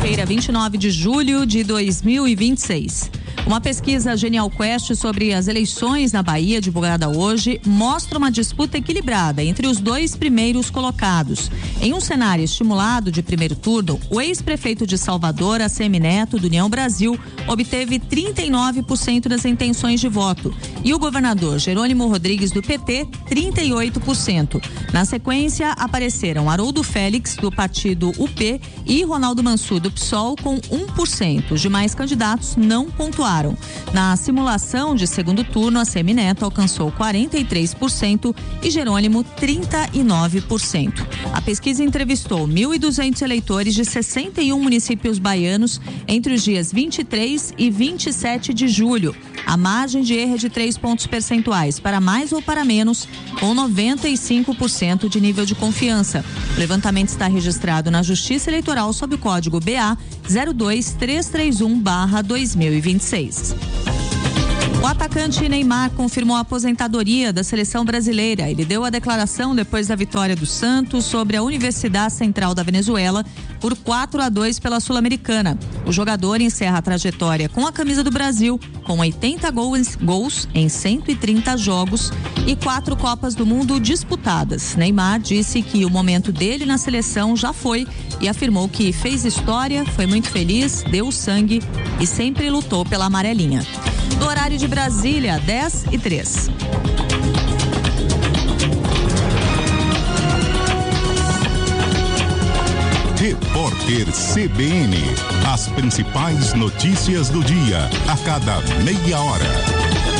Segunda-feira, 29 de julho de 2026. Uma pesquisa Genial Quest sobre as eleições na Bahia, divulgada hoje, mostra uma disputa equilibrada entre os dois primeiros colocados. Em um cenário estimulado de primeiro turno, o ex-prefeito de Salvador, ACM Neto, do União Brasil, obteve 39% das intenções de voto e o governador Jerônimo Rodrigues, do PT, 38%. Na sequência, apareceram Haroldo Félix, do partido UP, e Ronaldo Mansur, do PSOL, com 1%. Os demais candidatos não pontuaram. Na simulação de segundo turno, ACM Neto alcançou 43% e Jerônimo 39%. A pesquisa entrevistou 1.200 eleitores de 61 municípios baianos entre os dias 23 e 27 de julho. A margem de erro é de 3 pontos percentuais, para mais ou para menos, com 95% de nível de confiança. O levantamento está registrado na Justiça Eleitoral sob o código BA 02331/2026. O atacante Neymar confirmou a aposentadoria da seleção brasileira. Ele deu a declaração depois da vitória do Santos sobre a Universidade Central da Venezuela por 4-2 pela Sul-Americana. O jogador encerra a trajetória com a camisa do Brasil, com 80 gols em 130 jogos e 4 Copas do Mundo disputadas. Neymar disse que o momento dele na seleção já foi e afirmou que fez história, foi muito feliz, deu sangue e sempre lutou pela amarelinha. Do horário de Brasília, 10:03. Repórter CBN. As principais notícias do dia, a cada meia hora.